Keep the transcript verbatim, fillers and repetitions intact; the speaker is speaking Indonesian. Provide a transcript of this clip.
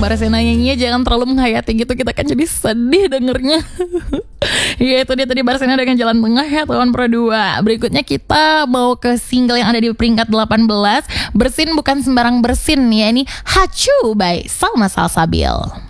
Barsena nyanyinya jangan terlalu menghayati gitu, kita kan jadi sedih dengernya. Ya itu dia tadi Barsena dengan Jalan Tengah ya Tuan Pro dua. Berikutnya kita mau ke single yang ada di peringkat delapan belas, Bersin Bukan Sembarang Bersin ya, ini Hacu by Salma Salsabil.